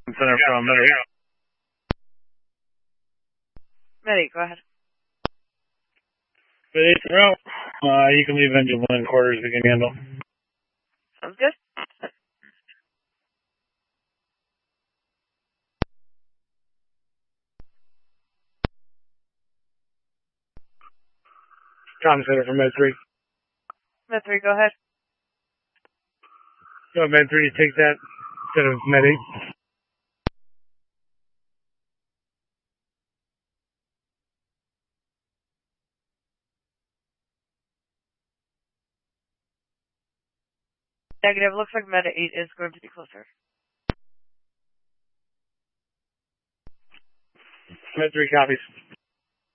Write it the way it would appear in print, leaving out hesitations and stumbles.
Center from Medi. Medi, go ahead. Medi, you can leave engine 1 quarters, we can handle. Sounds good. Comm Center from Med 3. Med 3, go ahead. So Med 3, take that instead of Med 8. Negative. Looks like Med 8 is going to be closer. Med 3 copies.